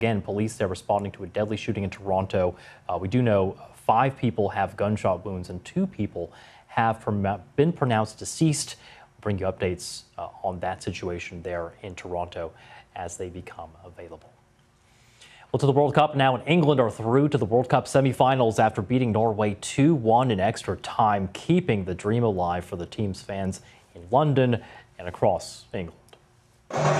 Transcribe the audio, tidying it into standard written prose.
Again, police there responding to a deadly shooting in Toronto. We do know 5 people have gunshot wounds and 2 people have been pronounced deceased. We'll bring you updates on that situation there in Toronto as they become available. Well, to the World Cup now, and England are through to the World Cup semifinals after beating Norway 2-1 in extra time, keeping the dream alive for the team's fans in London and across England.